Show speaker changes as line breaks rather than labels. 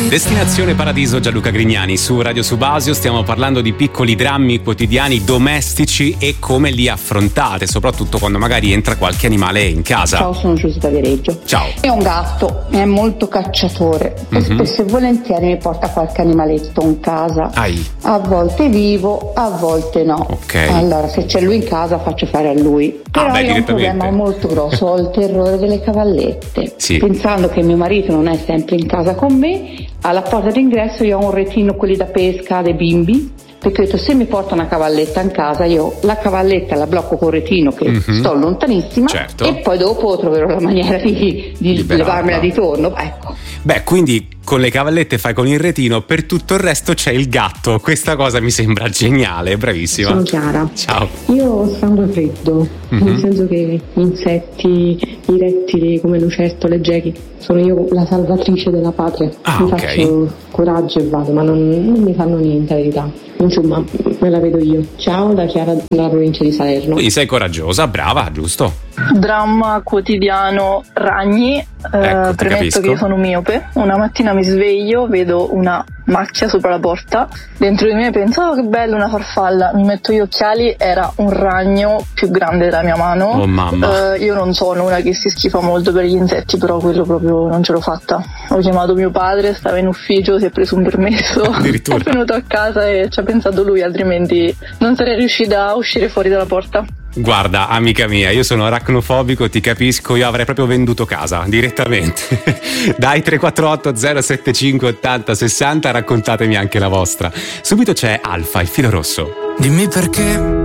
Destinazione Paradiso, Gianluca Grignani su Radio Subasio. Stiamo parlando di piccoli drammi quotidiani domestici e come li affrontate, soprattutto quando magari entra qualche animale in casa.
Ciao, sono Giusy da Viareggio.
Ciao.
È un gatto, è molto cacciatore e spesso e volentieri mi porta qualche animaletto in casa. A volte vivo, a volte no.
Ok.
Allora, se c'è lui in casa faccio fare a lui. Però io ho un problema molto grosso, ho il terrore delle cavallette.
Sì.
Pensando che mio marito non è sempre in casa con me, alla porta d'ingresso io ho un retino, quelli da pesca dei bimbi, perché ho detto, se mi porta una cavalletta in casa io la cavalletta la blocco col retino che sto lontanissima, certo, e poi dopo troverò la maniera di levarmela di torno, ecco.
Beh, quindi con le cavallette fai con il retino, per tutto il resto c'è il gatto. Questa cosa mi sembra geniale, bravissima.
Sono Chiara.
Ciao.
Io ho sangue freddo, nel senso che gli insetti, i rettili come lucertole, gechi, sono io la salvatrice della patria. Mi faccio coraggio e vado, ma non mi fanno niente, la verità. Insomma, me la vedo io. Ciao, da Chiara della provincia di Salerno.
Quindi sei coraggiosa, brava, giusto?
Dramma quotidiano ragni. Premetto che io sono miope. Una mattina mi sveglio, vedo una macchia sopra la porta, dentro di me penso, oh che bello, una farfalla, mi metto gli occhiali, era un ragno più grande della mia mano.
Oh mamma.
Io non sono una che si schifa molto per gli insetti, però quello proprio non ce l'ho fatta. Ho chiamato mio padre, stava in ufficio, si è preso un permesso, è venuto a casa e ci ha pensato lui, altrimenti non sarei riuscita a uscire fuori dalla porta.
Guarda, amica mia, io sono aracnofobico, ti capisco, io avrei proprio venduto casa direttamente. Dai, 348 075 80 60, raccontatemi anche la vostra. Subito c'è Alfa, il filo rosso.
Dimmi perché